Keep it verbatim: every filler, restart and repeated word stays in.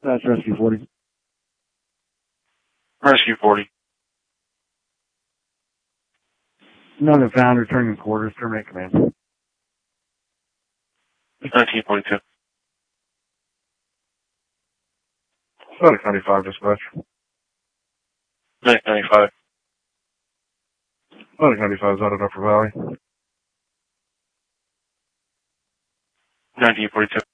That's Rescue forty. Rescue forty. None have found returning quarters. Terminate command. nineteen forty-two. Static ninety-five, dispatch. Medic ninety-five. Static ninety-five is out of Upper Valley. nineteen forty-two.